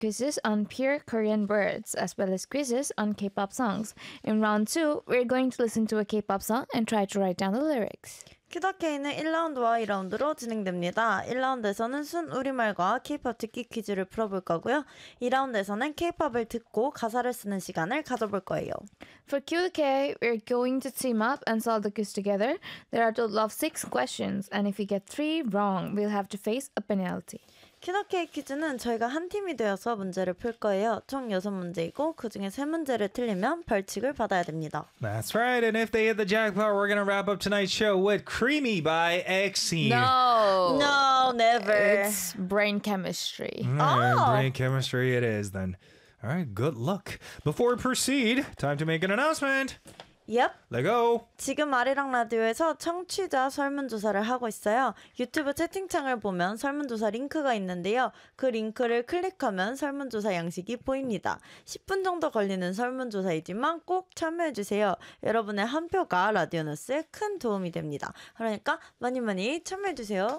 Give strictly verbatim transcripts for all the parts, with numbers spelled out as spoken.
quizzes on pure Korean words, as well as quizzes on K-pop songs. In round two, we're going to listen to a K-pop song and try to write down the lyrics. 큐더케이는 일 라운드와 이 라운드로 진행됩니다. 일 라운드에서는 순 우리말과 K-팝 듣기 퀴즈를 풀어볼 거고요. 이 라운드에서는 K-팝을 듣고 가사를 쓰는 시간을 가져볼 거예요. For Q K, we're going to team up and solve the quiz together. There are a total of six questions, and if we get three wrong, we'll have to face a penalty. 큐더케이 퀴즈는 저희가 한 팀이 되어서 문제를 풀 거예요. 총 여섯 문제이고 그중에 세 문제를 틀리면 벌칙을 받아야 됩니다. That's right, and if they hit the jackpot, we're gonna wrap up tonight's show with "Creamy" by EXE. No! No, never. It's brain chemistry. All right, Oh. brain chemistry it is then. All right, good luck. Before we proceed, time to make an announcement. Yep. Let go. 지금 아리랑 라디오에서 청취자 설문조사를 하고 있어요. 유튜브 채팅창을 보면 설문조사 링크가 있는데요. 그 링크를 클릭하면 설문조사 양식이 보입니다. 십 분 정도 걸리는 설문조사이지만 꼭 참여해주세요. 여러분의 한 표가 라디오너스에 큰 도움이 됩니다. 그러니까 많이 많이 참여해주세요.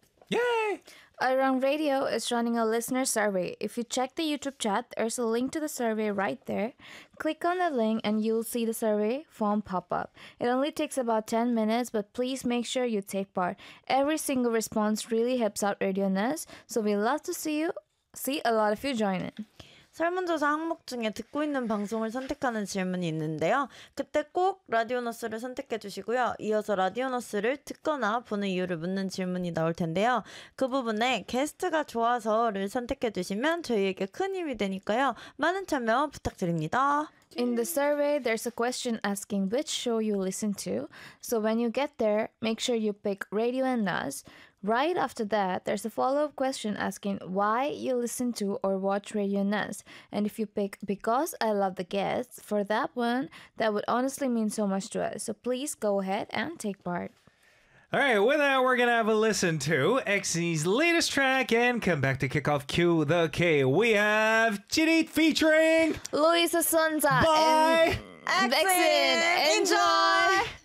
Yay! Arirang Radio is running a listener survey. If you check the YouTube chat, there's a link to the survey right there. Click on the link and you'll see the survey form pop up. It only takes about ten minutes, but please make sure you take part. Every single response really helps out Radio Nest, so we love to see you, see a lot of you join in. 설문조사 항목 중에 듣고 있는 방송을 선택하는 질문이 있는데요. 그때 꼭 라디오너스를 선택해 주시고요. 이어서 라디오너스를 듣거나 보는 이유를 묻는 질문이 나올 텐데요. 그 부분에 게스트가 좋아서를 선택해 주시면 저희에게 큰 힘이 되니까요. 많은 참여 부탁드립니다. In the survey, there's a question asking which show you listen to. So when you get there, make sure you pick Radio and Nas. Right after that, there's a follow-up question asking why you listen to or watch Radio Nas. And if you pick because I love the guests, for that one, that would honestly mean so much to us. So please go ahead and take part. All right, with that, we're going to have a listen to EXE's latest track and come back to kick off Q the K. We have Jirit featuring Luisa Sonza Bye. and Vexen. Enjoy!